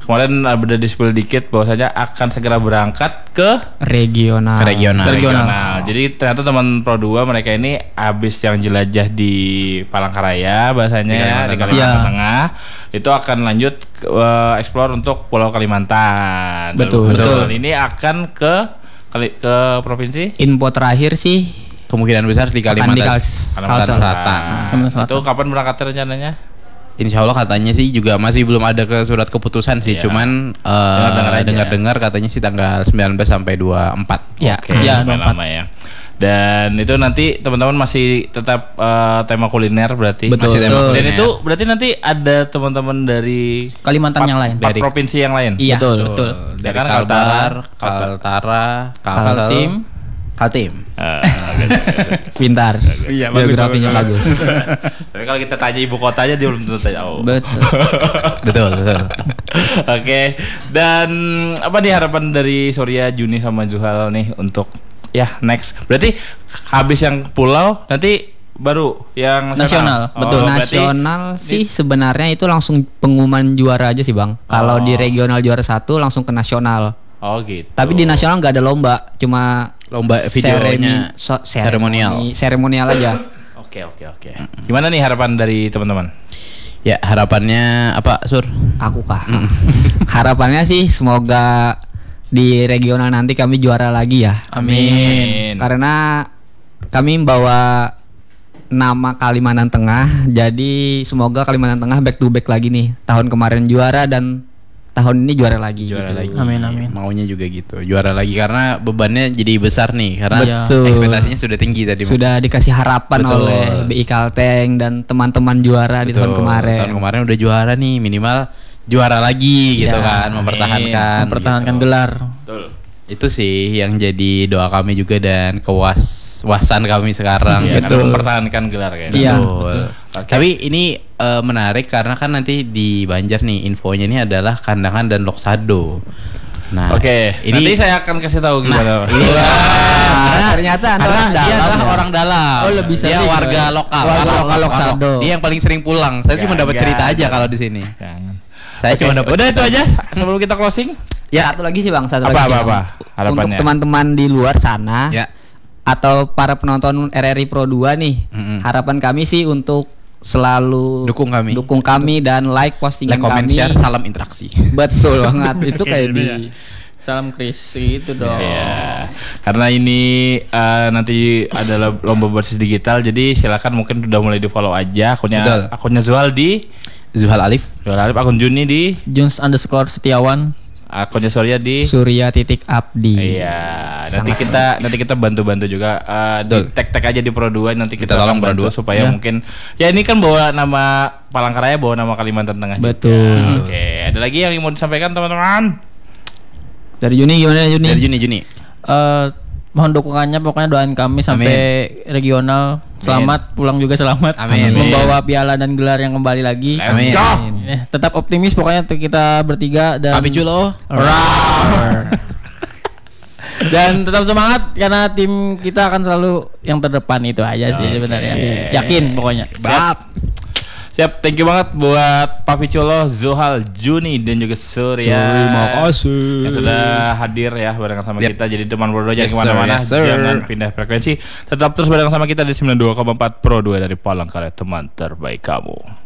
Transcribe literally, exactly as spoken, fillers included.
kemarin ada di-spill dikit bahwasanya akan segera berangkat ke regional. Ke regional. Ke regional. regional. Jadi ternyata teman Pro dua mereka ini habis yang jelajah di Palangkaraya bahasanya di Kalimantan, di Kalimantan ya. Tengah itu akan lanjut ke, uh, explore untuk Pulau Kalimantan. Betul. Betul. Ini akan ke ke provinsi? Info terakhir sih kemungkinan besar di Kalimantan, di Kal- Kalimantan Selatan. Nah, itu kapan berangkat rencananya? Insya Allah katanya sih juga masih belum ada ke surat keputusan sih, yeah. cuman uh, dengar-dengar katanya sih tanggal sembilan belas sampai dua puluh empat. Ya, oke, okay. ya, lama ya. Dan itu nanti teman-teman masih tetap uh, tema kuliner berarti. Betul. Masih tema Betul. kuliner. Dan itu berarti nanti ada teman-teman dari Kalimantan empat, yang lain, dari provinsi yang lain. Iya, betul. betul. Dari kan Kalbar, Kaltara, Kaltim, Kaltim. Uh, Pintar. Iya, biografinya bagus. Tapi kalau kita tanya ibu kotanya dia belum tentu tahu. Betul. betul, betul. Oke. Okay. Dan apa nih harapan dari Surya, Juni sama Zuhal nih untuk ya next. Berarti habis yang pulau nanti baru yang nasional. nasional. Betul. Oh, nasional sih sebenarnya itu langsung pengumuman juara aja sih Bang. Kalau Oh. di regional juara satu langsung ke nasional. Oh gitu. Tapi di nasional nggak ada lomba, cuma lomba videonya so, seremonial. Seremonial aja. Oke oke oke. Gimana nih harapan dari teman-teman? Ya harapannya apa Sur? Aku kah? Harapannya sih semoga di regional nanti kami juara lagi ya. Amin. Karena kami membawa nama Kalimantan Tengah, jadi semoga Kalimantan Tengah back to back lagi nih. Tahun kemarin juara dan tahun ini juara lagi. Juara gitu. lagi. Amin amin. Maunya juga gitu, juara lagi karena bebannya jadi besar nih karena Betul. ekspektasinya sudah tinggi tadi. Sudah dikasih harapan Betul. oleh B I Kalteng dan teman-teman juara Betul. di tahun kemarin. Tahun kemarin udah juara nih, minimal juara lagi gitu Ya, kan, mempertahankan mempertahankan gitu. gelar. Betul. Itu sih yang jadi doa kami juga dan kewas-wasan kami sekarang. Ya, gitu. karena mempertahankan gelar kayaknya. Iya, Betul. betul. Okay. Tapi ini uh, menarik karena kan nanti di Banjar nih infonya ini adalah Kandangan dan Loksado. Nah, Oke, ini nanti saya akan kasih tahu gimana. Nah, ini Nah, ternyata Anda karena orang dia dalam adalah ya? orang dalam. Oh, lebih dia sering. warga lokal. Warga Warga lokal Loksado. Dia yang paling sering pulang. Saya cuma dapat Jangan. cerita aja kalau di sini. Jangan. Saya Oke, cuma dapat. udah itu aja sebelum kita closing. Ya, satu lagi sih Bang, satu Apa, lagi. apa, sih, Bang. apa harapannya? Untuk teman-teman di luar sana Ya. atau para penonton R R I Pro dua nih, Mm-mm. harapan kami sih untuk selalu Dukung kami. dukung kami dan like postingan Like, comment, kami. share, salam interaksi. Betul banget. Itu kayak di Salam Kris gitu dong. Ya, karena ini uh, nanti adalah lomba berbasis digital, jadi silakan mungkin udah mulai di follow aja akunnya. Betul. Akunnya Zuhal di Zuhal Alif. Zuhal Alif, akun Juni di Juns underscore Setiawan. akunnya Surya di Surya titik Abdi. Iya, nanti kita nanti kita bantu-bantu juga uh, di tag-tag aja di Pro dua nanti kita, Kita tolong akan bantu Pro dua. supaya Ya. mungkin ya ini kan bawa nama Palangkaraya, bawa nama Kalimantan Tengah. Betul. juga. Oke, ada lagi yang mau disampaikan teman-teman? Dari Juni gimana Juni? Dari Juni Juni. Eh, mohon dukungannya, pokoknya doain kami sampai regional selamat, pulang juga selamat. Amin. Membawa piala dan gelar yang kembali lagi. Let's Amin. go. Eh, tetap optimis pokoknya untuk kita bertiga dan Papi Culo. dan tetap semangat karena tim kita akan selalu yang terdepan, itu aja sih sebenarnya. Yakin pokoknya. Siap. Siap, thank you banget buat Papi Colo, Zuhal, Juni dan juga Surya. Terima kasih. Yang sudah hadir ya barengan sama Yep. kita. Jadi teman Pro dua jangan Yes, kemana-mana, sir, yes, sir. jangan pindah frekuensi. Tetap terus barengan sama kita di sembilan puluh dua koma empat Pro dua dari Palangkaraya, teman terbaik kamu.